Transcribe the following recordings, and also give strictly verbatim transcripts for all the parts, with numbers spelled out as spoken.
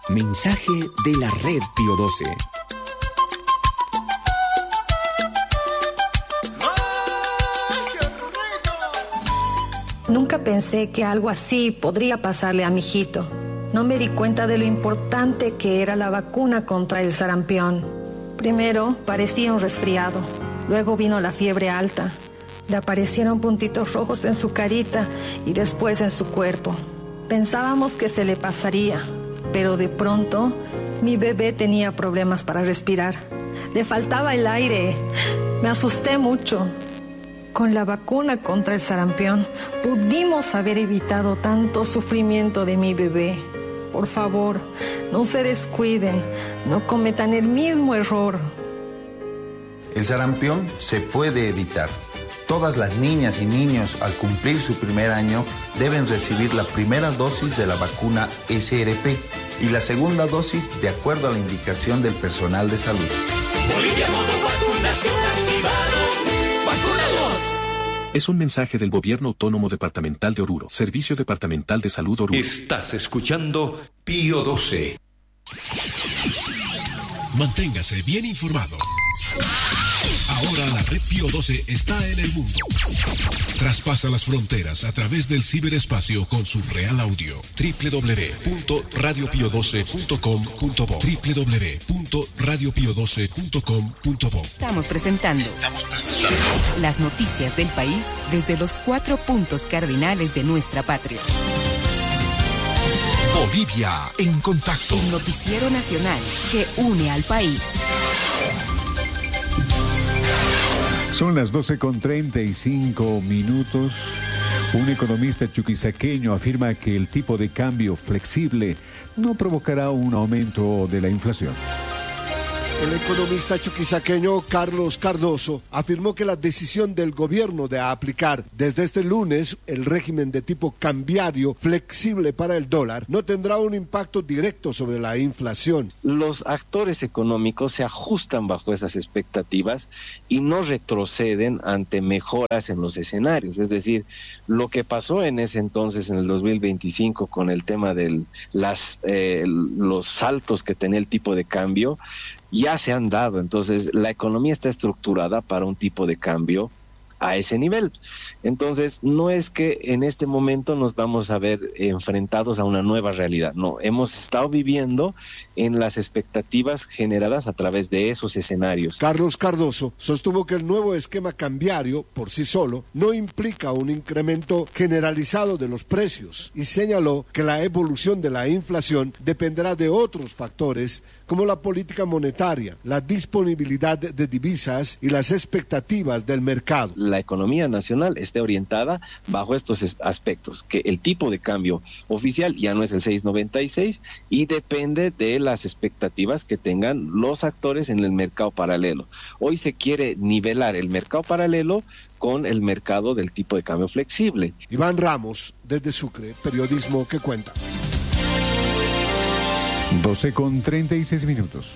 Mensaje de la Red Pío doce. Nunca pensé que algo así podría pasarle a mi hijito. No me di cuenta de lo importante que era la vacuna contra el sarampión. Primero parecía un resfriado, luego vino la fiebre alta. Le aparecieron puntitos rojos en su carita y después en su cuerpo. Pensábamos que se le pasaría, pero de pronto mi bebé tenía problemas para respirar. Le faltaba el aire. Me asusté mucho. Con la vacuna contra el sarampión pudimos haber evitado tanto sufrimiento de mi bebé. Por favor, no se descuiden, no cometan el mismo error. El sarampión se puede evitar. Todas las niñas y niños al cumplir su primer año deben recibir la primera dosis de la vacuna S R P y la segunda dosis de acuerdo a la indicación del personal de salud. Bolivia modo vacunación activado. ¡Vacunados! Es un mensaje del Gobierno Autónomo Departamental de Oruro, Servicio Departamental de Salud Oruro. Estás escuchando Pío doce. Manténgase bien informado. Ahora la Red Pío doce está en el mundo. Traspasa las fronteras a través del ciberespacio con su real audio. doble u doble u doble u punto radio pío doce punto com punto bo doble u doble u doble u punto radio pío doce punto com punto bo. Estamos presentando, Estamos presentando las noticias del país desde los cuatro puntos cardinales de nuestra patria. Bolivia en contacto. El noticiero nacional que une al país. Son las doce con treinta y cinco minutos. Un economista chuquisaqueño afirma que el tipo de cambio flexible no provocará un aumento de la inflación. El economista chuquisaqueño Carlos Cardoso afirmó que la decisión del gobierno de aplicar desde este lunes el régimen de tipo cambiario flexible para el dólar no tendrá un impacto directo sobre la inflación. Los actores económicos se ajustan bajo esas expectativas y no retroceden ante mejoras en los escenarios. Es decir, lo que pasó en ese entonces, en el dos mil veinticinco, con el tema de las, eh, los saltos que tenía el tipo de cambio, ya se han dado. Entonces la economía está estructurada para un tipo de cambio a ese nivel. Entonces no es que en este momento nos vamos a ver enfrentados a una nueva realidad, no, hemos estado viviendo en las expectativas generadas a través de esos escenarios. Carlos Cardoso sostuvo que el nuevo esquema cambiario por sí solo no implica un incremento generalizado de los precios y señaló que la evolución de la inflación dependerá de otros factores como la política monetaria, la disponibilidad de divisas y las expectativas del mercado. La economía nacional esté orientada bajo estos aspectos, que el tipo de cambio oficial ya no es el seis noventa y seis y depende de las expectativas que tengan los actores en el mercado paralelo. Hoy se quiere nivelar el mercado paralelo con el mercado del tipo de cambio flexible. Iván Ramos, desde Sucre, periodismo que cuenta. doce con treinta y seis minutos.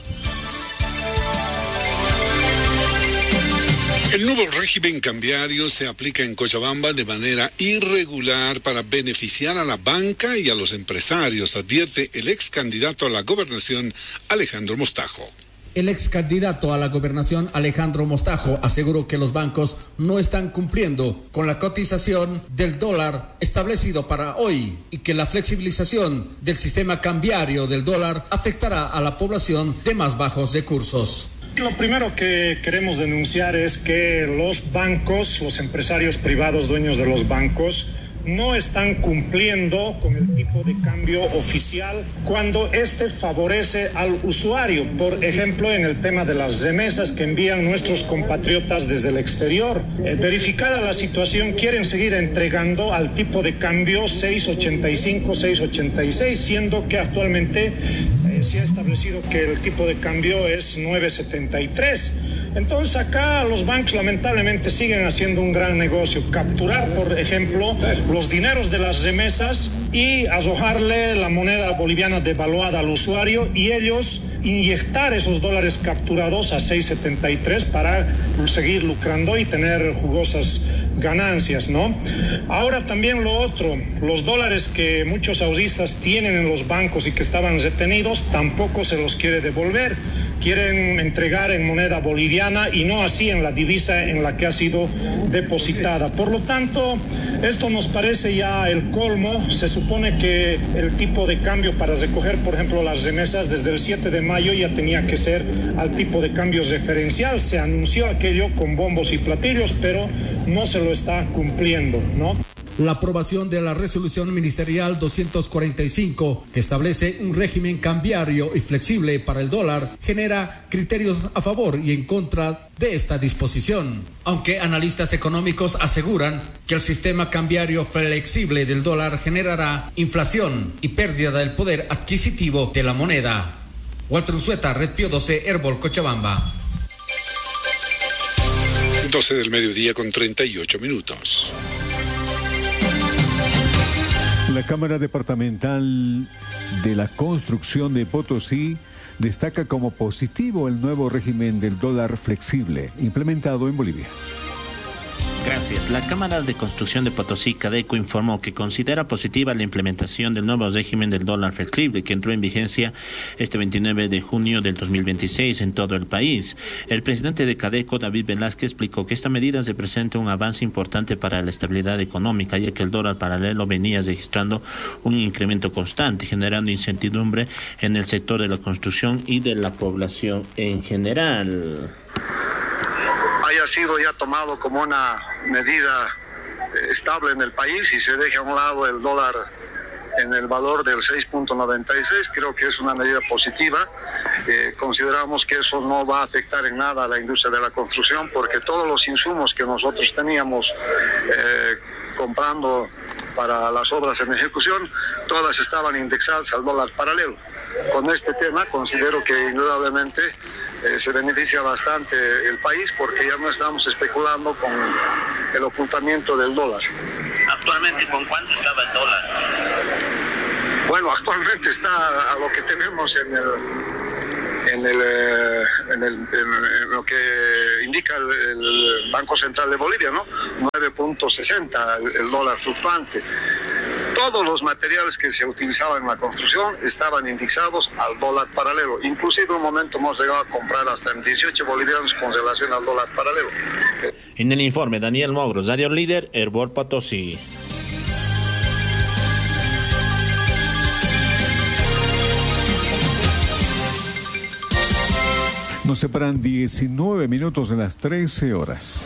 El nuevo régimen cambiario se aplica en Cochabamba de manera irregular para beneficiar a la banca y a los empresarios, advierte el ex candidato a la gobernación Alejandro Mostajo. El ex candidato a la gobernación Alejandro Mostajo aseguró que los bancos no están cumpliendo con la cotización del dólar establecido para hoy y que la flexibilización del sistema cambiario del dólar afectará a la población de más bajos recursos. Lo primero que queremos denunciar es que los bancos, los empresarios privados dueños de los bancos, no están cumpliendo con el tipo de cambio oficial cuando este favorece al usuario. Por ejemplo, en el tema de las remesas que envían nuestros compatriotas desde el exterior. Eh, verificada la situación, quieren seguir entregando al tipo de cambio seis ochenta y cinco, seis ochenta y seis, siendo que actualmente eh, se ha establecido que el tipo de cambio es nueve setenta y tres. Entonces acá los bancos lamentablemente siguen haciendo un gran negocio, capturar por ejemplo los dineros de las remesas y arrojarle la moneda boliviana devaluada al usuario y ellos inyectar esos dólares capturados a seis setenta y tres para seguir lucrando y tener jugosas ganancias, ¿no? Ahora también lo otro, los dólares que muchos ahorristas tienen en los bancos y que estaban retenidos, tampoco se los quiere devolver. Quieren entregar en moneda boliviana y no así en la divisa en la que ha sido depositada. Por lo tanto, esto nos parece ya el colmo. Se supone que el tipo de cambio para recoger, por ejemplo, las remesas desde el siete de mayo ya tenía que ser al tipo de cambio referencial. Se anunció aquello con bombos y platillos, pero no se lo está cumpliendo, ¿no? La aprobación de la resolución ministerial doscientos cuarenta y cinco, que establece un régimen cambiario y flexible para el dólar, genera criterios a favor y en contra de esta disposición. Aunque analistas económicos aseguran que el sistema cambiario flexible del dólar generará inflación y pérdida del poder adquisitivo de la moneda. Walter Unzueta, Red Pío doce, Herbol, Cochabamba. doce del mediodía con treinta y ocho minutos. La Cámara Departamental de la Construcción de Potosí destaca como positivo el nuevo régimen del dólar flexible implementado en Bolivia. Gracias. La Cámara de Construcción de Potosí, Cadeco, informó que considera positiva la implementación del nuevo régimen del dólar flexible que entró en vigencia este veintinueve de junio del dos mil veintiséis en todo el país. El presidente de Cadeco, David Velázquez, explicó que esta medida representa un avance importante para la estabilidad económica, ya que el dólar paralelo venía registrando un incremento constante, generando incertidumbre en el sector de la construcción y de la población en general. Haya sido ya tomado como una medida estable en el país y se deje a un lado el dólar en el valor del seis punto noventa y seis, creo que es una medida positiva. Eh, consideramos que eso no va a afectar en nada a la industria de la construcción, porque todos los insumos que nosotros teníamos eh, comprando para las obras en ejecución, todas estaban indexadas al dólar paralelo. Con este tema considero que indudablemente eh, se beneficia bastante el país, porque ya no estamos especulando con el ocultamiento del dólar. Actualmente, ¿con cuánto estaba el dólar? Bueno, actualmente está a lo que tenemos en el en el, en, el, en lo que indica el, el Banco Central de Bolivia, ¿no? nueve punto sesenta el, el dólar fluctuante. Todos los materiales que se utilizaban en la construcción estaban indexados al dólar paralelo. Inclusive en un momento hemos llegado a comprar hasta en dieciocho bolivianos con relación al dólar paralelo. En el informe, Daniel Mogros, Radio Líder, Herbol Potosí. Nos separan diecinueve minutos de las trece horas.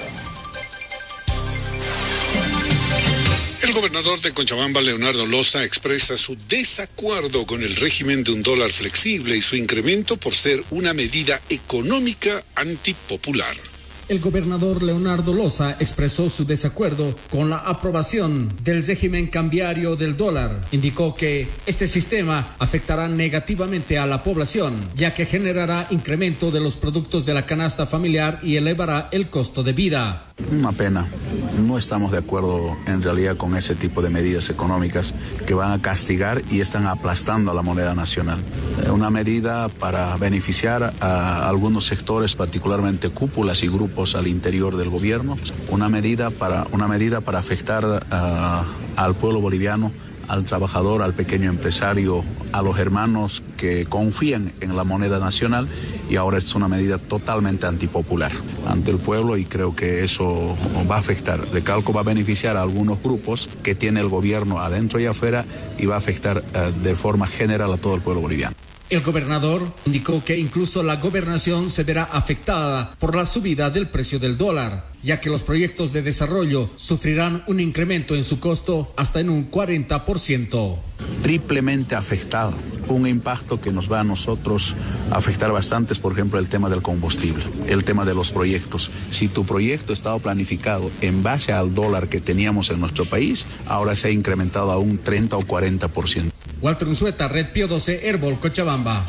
El gobernador de Cochabamba, Leonardo Loza, expresa su desacuerdo con el régimen de un dólar flexible y su incremento por ser una medida económica antipopular. El gobernador Leonardo Loza expresó su desacuerdo con la aprobación del régimen cambiario del dólar. Indicó que este sistema afectará negativamente a la población, ya que generará incremento de los productos de la canasta familiar y elevará el costo de vida. Una pena. No estamos de acuerdo en realidad con ese tipo de medidas económicas que van a castigar y están aplastando a la moneda nacional. Una medida para beneficiar a algunos sectores, particularmente cúpulas y grupos al interior del gobierno. Una medida para, una medida para afectar uh, al pueblo boliviano, al trabajador, al pequeño empresario, a los hermanos que confían en la moneda nacional, y ahora es una medida totalmente antipopular ante el pueblo, y creo que eso va a afectar. Recalco, va a beneficiar a algunos grupos que tiene el gobierno adentro y afuera, y va a afectar uh, de forma general a todo el pueblo boliviano. El gobernador indicó que incluso la gobernación se verá afectada por la subida del precio del dólar, ya que los proyectos de desarrollo sufrirán un incremento en su costo hasta en un cuarenta por ciento. Triplemente afectado. Un impacto que nos va a nosotros a afectar bastante es, por ejemplo, el tema del combustible, el tema de los proyectos. Si tu proyecto estaba planificado en base al dólar que teníamos en nuestro país, ahora se ha incrementado a un treinta o cuarenta por ciento. Walter Unzueta, Red Pío doce, Herbol, Cochabamba.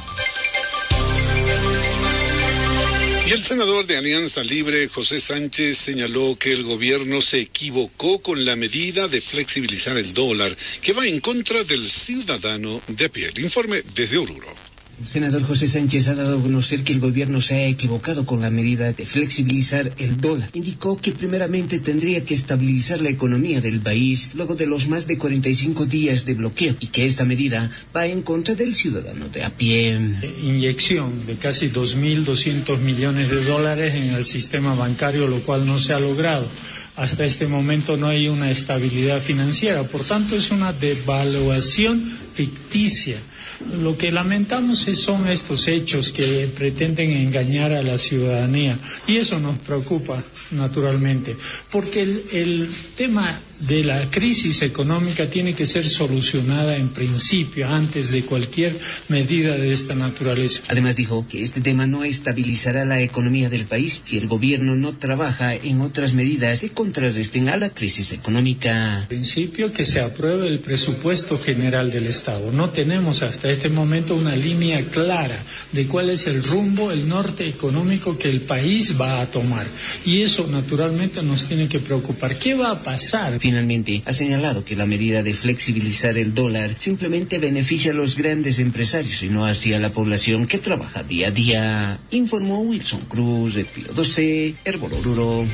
Y el senador de Alianza Libre, José Sánchez, señaló que el gobierno se equivocó con la medida de flexibilizar el dólar, que va en contra del ciudadano de a pie. El informe desde Oruro. El senador José Sánchez ha dado a conocer que el gobierno se ha equivocado con la medida de flexibilizar el dólar. Indicó que primeramente tendría que estabilizar la economía del país luego de los más de cuarenta y cinco días de bloqueo y que esta medida va en contra del ciudadano de a pie. Inyección de casi dos mil doscientos millones de dólares en el sistema bancario, lo cual no se ha logrado. Hasta este momento no hay una estabilidad financiera, por tanto es una devaluación ficticia. Lo que lamentamos es, son estos hechos que pretenden engañar a la ciudadanía y eso nos preocupa naturalmente, porque el, el tema de la crisis económica tiene que ser solucionada en principio, antes de cualquier medida de esta naturaleza. Además dijo que este tema no estabilizará la economía del país si el gobierno no trabaja en otras medidas que contrarresten a la crisis económica. En principio que se apruebe el presupuesto general del Estado. No tenemos hasta este momento una línea clara de cuál es el rumbo, el norte económico que el país va a tomar. Y eso naturalmente nos tiene que preocupar. ¿Qué va a pasar? Finalmente, ha señalado que la medida de flexibilizar el dólar simplemente beneficia a los grandes empresarios y no así a la población que trabaja día a día. Informó Wilson Cruz de Pío doce, Herbol Oruro.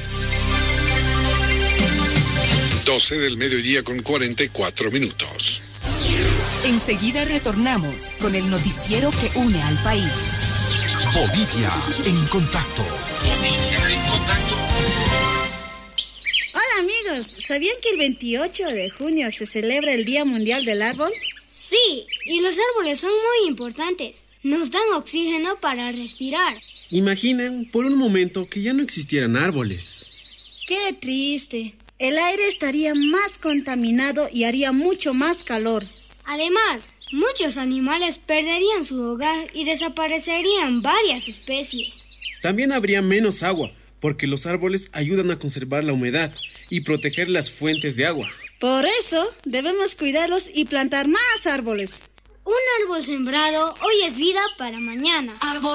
doce del mediodía con cuarenta y cuatro minutos. Enseguida retornamos con el noticiero que une al país. Bolivia en contacto. Bolivia en contacto. Hola amigos, ¿sabían que el veintiocho de junio se celebra el Día Mundial del Árbol? Sí, y los árboles son muy importantes. Nos dan oxígeno para respirar. Imaginen por un momento que ya no existieran árboles. Qué triste. El aire estaría más contaminado y haría mucho más calor. Además, muchos animales perderían su hogar y desaparecerían varias especies. También habría menos agua, porque los árboles ayudan a conservar la humedad y proteger las fuentes de agua. Por eso, debemos cuidarlos y plantar más árboles. Un árbol sembrado hoy es vida para mañana. Árbol.